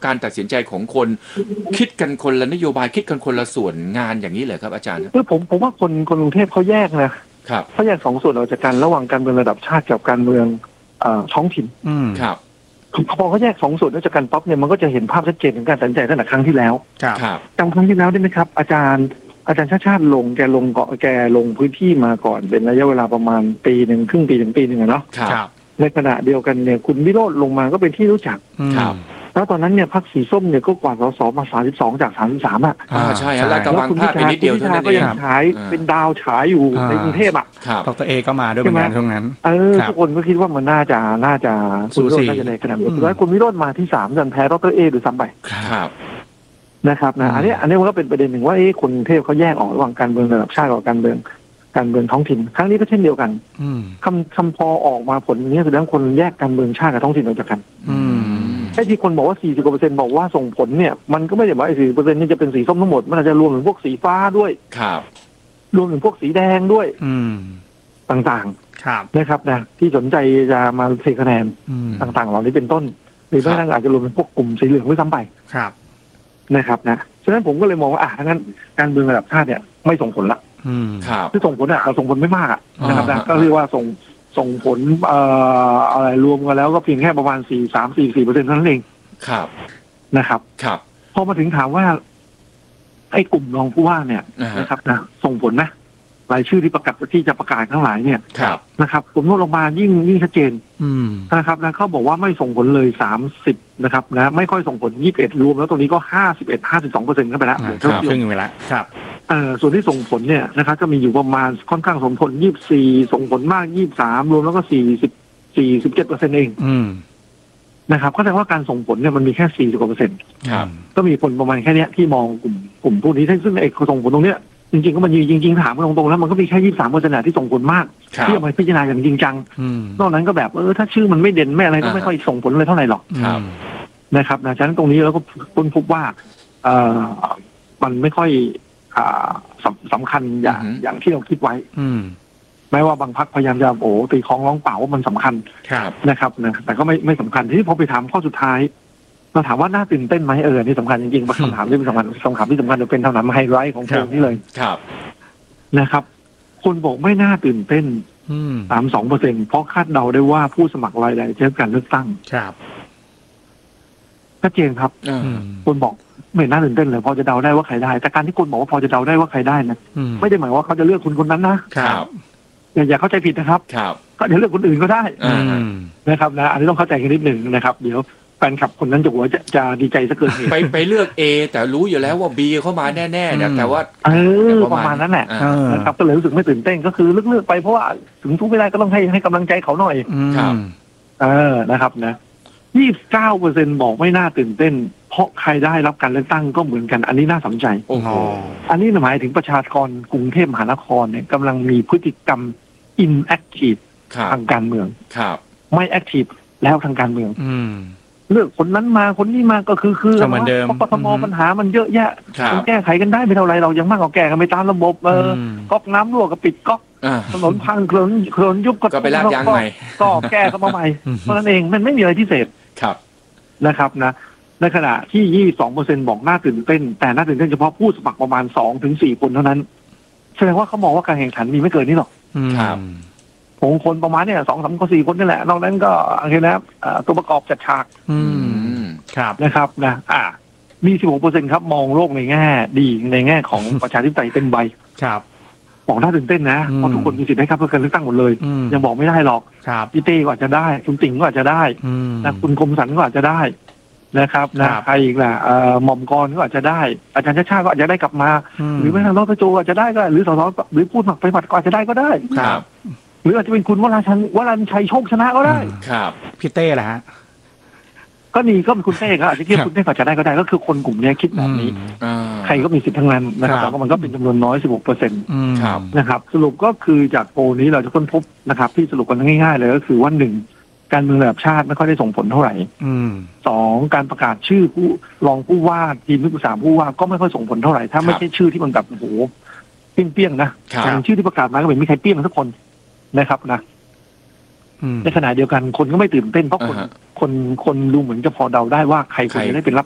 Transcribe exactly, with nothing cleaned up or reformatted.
การตัดสินใจของคนคิดกันคนละนโยบายคิดกันคนละส่วนงานอย่างนี้เหรอครับอาจารย์คือผมผมว่าคนคนกรุงเทพเขาแยกนะครับเขาแยกสองส่วนออกจากกันระหว่างการเมืองระดับชาติกับการเมืองอ่าท้องถิ่นครับพอเขาแยกสองส่วนออกจากกันปั๊บเนี่ยมันก็จะเห็นภาพชัดเจนของการตัดสินใจตั้งแต่ครั้งที่แล้วครับจำครั้งที่แล้วได้ไหมครับอาจารย์อาจารย์ชาติชาติลงแกลงเกาะแกลงพื้นที่มาก่อนเป็นระยะเวลาประมาณปีหนึ่งครึ่งปีถึงปีหนึ่งเนาะในขณะเดียวกันเนี่ยคุณวิโรจน์ลงมาก็เป็นที่รู้จักแล้วตอนนั้นเนี่ยพรรคสีส้มเนี่ยก็กวาดสสมาสามสิบสองจากสามสิบสามอ่ะอ่าใช่แล้วกำลังพลาดไปนิดเดียวเท่านั้นเองก็ยังฉายเป็นดาวฉายอยู่ในกรุงเทพอ่ะดร.เอก็มาด้วยเหมือนกันช่วงนั้นเออทุกคนก็คิดว่ามันน่าจะน่าจะคุณวิโรจน์น่าจะในขนาดนี้แล้วคุณวิโรจน์มาที่สามจนแพ้ดร.เอหรือซ้ำไปครับนะครับนะอันนี้อันนี้มันก็เป็นประเด็นหนึ่งว่าไอ้คนกรุงเทพเขาแยกออกระหว่างการเมืองระดับชาติกับการเมืองการเมืองท้องถิ่นครั้งนี้ก็เช่นเดียวกันคำคำพอออกมาผลนี้แสดงคนแยกการเมืองชาติกับท้องถิ่นออกจากกันไอ้ที่คนบอกว่า สี่สิบกว่าเปอร์เซ็นต์บอกว่าส่งผลเนี่ยมันก็ไม่ได้หมายว่า สี่สิบเปอร์เซ็นต์ นี่จะเป็นสีส้มทั้งหมดมันอาจจะรวมถึงพวกสีฟ้าด้วยครับรวมถึงพวกสีแดงด้วยต่างๆนะครับนะที่สนใจจะมาเทคะแนนต่างๆเหล่านี้เป็นต้นหรือแม้กระทั่งอาจจะรวมถึงพวกกลุ่มสีเหลืองด้วยซ้ำไปนะครับนะฉะนั้นผมก็เลยมองว่าอ่ะถ้างั้นการเมืองระดับชาติเนี่ยไม่ส่งผลละที่ส่งผลอ่ะเราส่งผลไม่มากอ่ะนะครับนะก็เรียกว่าส่งส่งผลเอ่ออะไรรวมกันแล้วก็เพียงแค่ประมาณสี่สามสี่สี่เปอร์เซ็นต์เท่านั้นเองครับนะครับครับพอมาถึงถามว่าไอ้กลุ่มรองผู้ว่าเนี่ยนะครับนะส่งผลนะรายชื่อที่ประกาศที่จะประกาศทั้งหลายเนี่ยนะครับกลุ่มโน้ตลงมายิ่งยิ่งชัดเจนนะครับนะเขาบอกว่าไม่ส่งผลเลยสามสิบนะครับนะไม่ค่อยส่งผลยี่สิบเอ็ดรวมแล้วตรงนี้ก็ห้าสิบเอ็ด ห้าสิบสองเปอร์เซ็นต์เข้าไปแล้วครึ่งไปแล้วครับเอ่อส่วนที่ส่งผลเนี่ยนะครับจะมีอยู่ประมาณค่อนข้างส่งผลยี่สิบสี่ส่งผลมากยี่สิบสามรวมแล้วก็สี่สิบ สี่สิบเจ็ดเปอร์เซ็นต์เองนะครับก็แสดงว่าการส่งผลเนี่ยมันมีแค่สี่สิบกว่าเปอร์เซ็นต์ก็มีผลประมาณแค่นี้ที่มองกลุ่มกลุ่มพวกนี้ซึ่งไอ้ส่งผลตรงเนี้ยจริงๆก็มันจริงๆถามกันตรงๆแล้วมันก็มีแค่ยี่สิบสามเปอร์เซ็นต์ที่ส่งผลมากที่เอามาพิจารณาอย่างจริงจังนอกนั้นก็แบบเออถ้าชื่อมันไม่เด่นไม่อะไรก็ไม่ค่อยส่งผลเลยเท่าไหร่หรอกนะครับนะฉะนั้นตรงนี้เราก็ค้นพบว่าเออมันไม่ค่อยสำคัญอย่างอย่างที่เราคิดไว้แม้ว่าบางพรรคพยายามจะโอ้ตีคล้องร้องเปล่าว่ามันสำคัญนะครับนะแต่ก็ไม่ไม่สำคัญที่พอไปถามข้อสุดท้ายเราถามว่าน่าตื่นเต้นไหมเออนี่สำคัญจริงๆคำถามที่สำคัญคำถามที่สำคัญจะเป็นคำถามไฮไลท์ของเพลงนี้เลยนะครับคนบอกไม่น่าตื่นเต้นสามสองเปอร์เซ็นต์เพราะคาดเดาได้ว่าผู้สมัครรายใดจะการเลือกตั้งชัดเจนครับคนบอกไม่น่าตื่นเต้นเลยพอจะเดาได้ว่าใครได้แต่การที่คนบอกว่าพอจะเดาได้ว่าใครได้นะไม่ได้หมายว่าเขาจะเลือกคุณคนนั้นนะครับอย่าอย่าเข้าใจผิดนะครับก็เดี๋ยวเลือกคนอื่นก็ได้นะครับนะอันนี้ต้องเข้าใจกันนิดหนึ่งนะครับเดี๋ยวแฟนคลับคนนั้นจะหัวจะจะดีใจซะเกินเหตุไปไปเลือก A แต่รู้อยู่แล้วว่า B เข้ามาแน่ๆนะแต่ว่าเออประมาณนั้นแหละนะครับก็เลยรู้สึกไม่ตื่นเต้นก็คือเลือกๆไปเพราะว่าถึงทุกเวลาก็ต้องให้ให้กำลังใจเขาหน่อยครับเออนะครับนะยี่สิบเก้าเปอร์เซ็นต์บอกไม่น่าตื่นเต้นเพราะใครได้รับการเลือกตั้งก็เหมือนกันอันนี้น่าสนใจโอ้โหอันนี้หมายถึงประชากรกรุงเทพมหานครเนี่ยกำลังมีพฤติกรรม inactive ทางการเมืองไม่ active แล้วทางการเมืองเลือกคนนั้นมาคนนี้มาก็คือคือเหมือนเดิมปปมปัญหามันเยอะแยะมันแก้ไขกันได้ไม่เท่าไรเรายังมากกว่าแก้กันไปตามระบบเออก๊อกน้ำรั่วก็ปิดก๊อกถนนพังถนนถนนยุบก็ไปลาดยางใหม่ก็แก้เข้ามาใหม่เพราะนั้นเองมันไม่มีอะไรพิเศษนะครับนะในขณะที่ ยี่สิบสองเปอร์เซ็นต์ บอกน่าตื่นเต้นแต่น่าตื่นเต้นเฉพาะผู้สมัครประมาณ สองถึงสี่ คนเท่านั้นแสดงว่าเขามองว่าการแข่งขันมีไม่เกินนี้หรอกผมคนประมาณเนี่ยสองสามคนสี่คนนี่แหละนอกนั้นก็อะไรนะตัวประกอบจัดฉากนะครับนะอ่ามี สิบหกเปอร์เซ็นต์ ครับมองโลกในแง่ดีในแง่ของประชาธิปไตยเต็มใบบอกน่าตื่นเต้นนะเพราะทุกคนมีสิทธิ์ได้ครับเพื่อการเลือกตั้งหมดเลยยังบอกไม่ได้หรอกพี่เต้ก็อาจจะได้คุณติ๋งก็อาจจะได้นะคุณคมสันก็อาจจะได้นะครับนะใครอีกล่ะหม่อมกรก็อาจจะได้อาจารย์ชาติชาติก็อาจจะได้กลับมาหรือแม้แต่รถประจูอาจจะได้ก็หรือสสหรือพูดหมักไปหมัดก็อาจจะได้ก็ได้หรืออาจจะเป็นคุณวราชันวรัญชัยโชคชนะก็ได้ครับพี่เต้แหละฮะก็นี่ก็เป็นคุณเต้ก็อาจจะคิดคุณเต้ก็จะได้ก็ได้ก็คือคนกลุ่มนี้คิดแบบนี้ใครก็มีสิทธิ์ทั้งนั้นนะครับแต่มันก็เป็นจำนวนน้อย สิบหกเปอร์เซ็นต์ นะครับสรุปก็คือจากโพลนี้เราจะค้นพบนะครับที่สรุปกันง่ายๆเลยก็คือว่าหนึ่งการเมืองระดับชาติไม่ค่อยได้ส่งผลเท่าไหร่สองการประกาศชื่อผู้รองผู้ว่าทีมที่ปรึกษาผู้ว่าก็ไม่ค่อยส่งผลเท่าไหร่ถ้าไม่ใช่ชื่อที่มันแบบโอ้โหเปี้ยงๆนะอย่างชื่อที่ประกาศมาก็ไม่มีใครเปี้ยงทุกคนนะครับนะในขณะเดียวกันคนก็ไม่ตื่นเต้นเพราะคนคนคนดูเหมือนจะพอเดาได้ว่าใครควรจะได้เป็นรับ